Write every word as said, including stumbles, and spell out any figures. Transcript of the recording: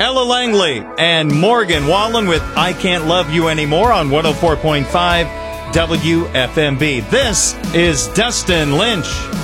Ella Langley and Morgan Wallen with I Can't Love You Anymore on one oh four point five W F M B. This is Dustin Lynch.